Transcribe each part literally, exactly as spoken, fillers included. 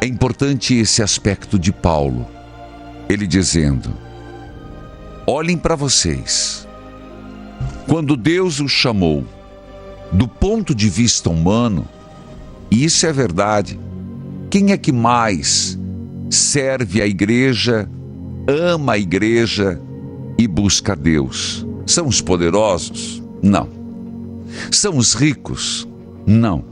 É importante esse aspecto de Paulo, ele dizendo: olhem para vocês. Quando Deus os chamou, do ponto de vista humano, e isso é verdade, quem é que mais serve a igreja, ama a igreja e busca Deus? São os poderosos? Não. São os ricos? Não.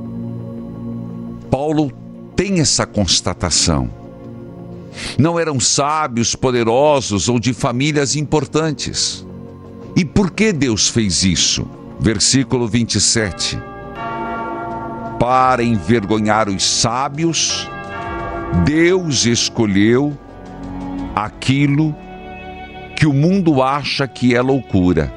Paulo tem essa constatação. Não eram sábios, poderosos ou de famílias importantes. E por que Deus fez isso? Versículo vinte e sete. Para envergonhar os sábios, Deus escolheu aquilo que o mundo acha que é loucura.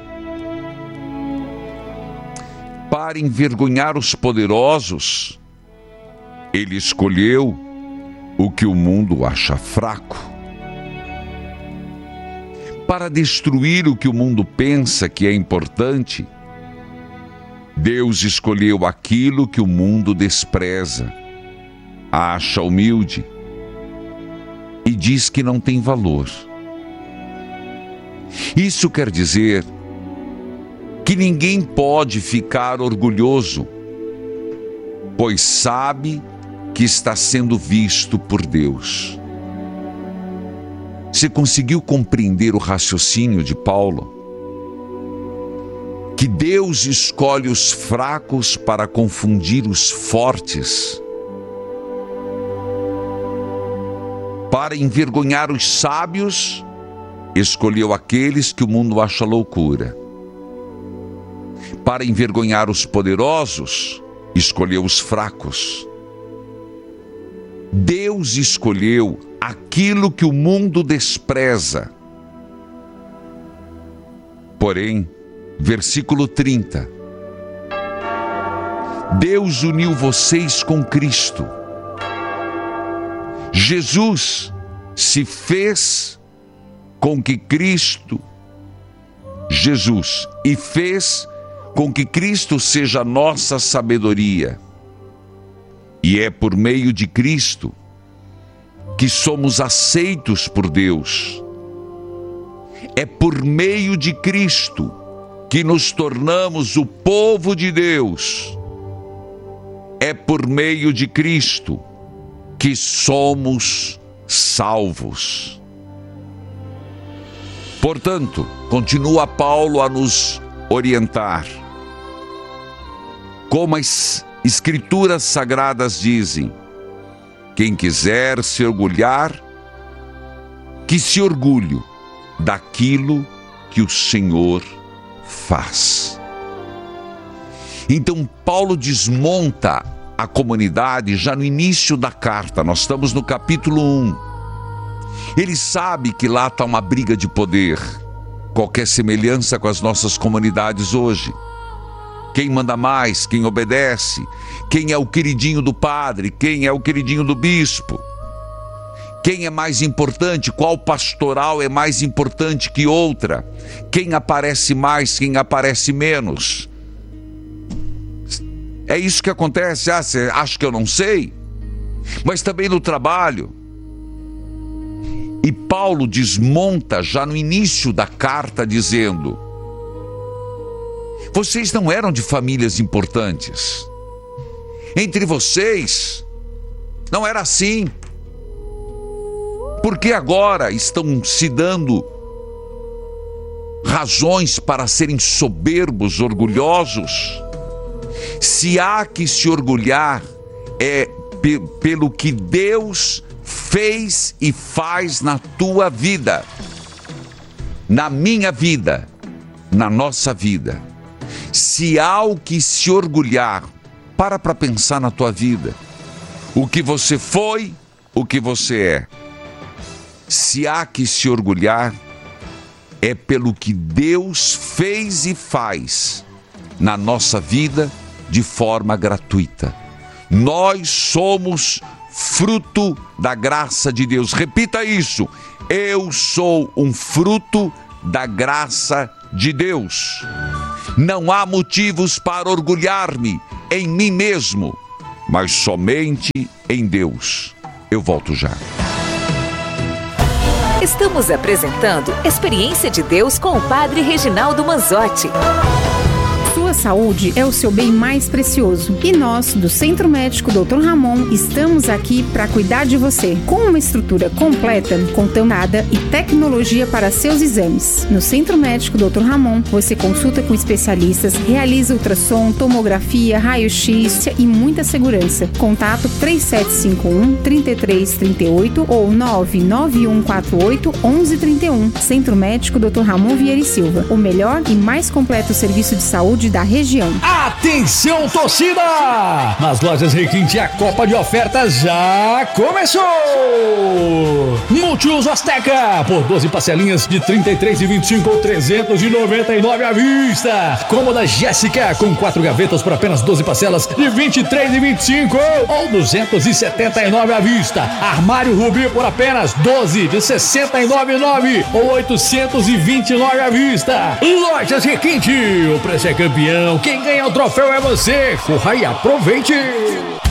Para envergonhar os poderosos, Ele escolheu o que o mundo acha fraco. Para destruir o que o mundo pensa que é importante, Deus escolheu aquilo que o mundo despreza, acha humilde e diz que não tem valor. Isso quer dizer que ninguém pode ficar orgulhoso, pois sabe que está sendo visto por Deus. Você conseguiu compreender o raciocínio de Paulo? Que Deus escolhe os fracos para confundir os fortes, para envergonhar os sábios, escolheu aqueles que o mundo acha loucura. Para envergonhar os poderosos, escolheu os fracos. Deus escolheu aquilo que o mundo despreza. Porém, versículo trinta. Deus uniu vocês com Cristo. Jesus se fez com que Cristo, Jesus, e fez com que Cristo seja a nossa sabedoria. E é por meio de Cristo que somos aceitos por Deus. É por meio de Cristo que nos tornamos o povo de Deus. É por meio de Cristo que somos salvos. Portanto, continua Paulo a nos orientar. Como as Escrituras Sagradas dizem, quem quiser se orgulhar, que se orgulhe daquilo que o Senhor faz. Então Paulo desmonta a comunidade já no início da carta. Nós estamos no capítulo um. Ele sabe que lá está uma briga de poder, qualquer semelhança com as nossas comunidades hoje. Quem manda mais, quem obedece, quem é o queridinho do padre, quem é o queridinho do bispo, quem é mais importante, qual pastoral é mais importante que outra, quem aparece mais, quem aparece menos. É isso que acontece. Ah, você acha que eu não sei? Mas também no trabalho. E Paulo desmonta já no início da carta dizendo: vocês não eram de famílias importantes. Entre vocês não era assim. Por que agora estão se dando razões para serem soberbos, orgulhosos? Se há que se orgulhar, é pe- pelo que Deus fez e faz na tua vida, na minha vida, na nossa vida. Se há o que se orgulhar, para para pensar na tua vida. O que você foi, o que você é. Se há que se orgulhar, é pelo que Deus fez e faz na nossa vida de forma gratuita. Nós somos fruto da graça de Deus. Repita isso: eu sou um fruto da graça de Deus. Não há motivos para orgulhar-me em mim mesmo, mas somente em Deus. Eu volto já. Estamos apresentando Experiência de Deus com o Padre Reginaldo Manzotti. Sua saúde é o seu bem mais precioso e nós, do Centro Médico doutor Ramon, estamos aqui para cuidar de você. Com uma estrutura completa, contamada e tecnologia para seus exames. No Centro Médico doutor Ramon, você consulta com especialistas, realiza ultrassom, tomografia, raio-x e muita segurança. Contato três sete cinco um, três três três oito ou nove nove um quatro oito, onze trinta e um. Centro Médico doutor Ramon Vieira e Silva. O melhor e mais completo serviço de saúde da região. Atenção, torcida! Nas lojas Requinte a Copa de Ofertas já começou! Multiuso Azteca por doze parcelinhas de trinta e três reais e vinte e cinco centavos ou trezentos e noventa e nove reais à vista. Cômoda Jéssica com quatro gavetas por apenas doze parcelas de vinte e três reais e vinte e cinco centavos ou duzentos e setenta e nove reais à vista. Armário Rubi por apenas doze de sessenta e nove reais e nove centavos ou oitocentos e vinte e nove reais à vista. Lojas Requinte, o preço é campeão. Quem ganha o troféu é você. Corra e aproveite!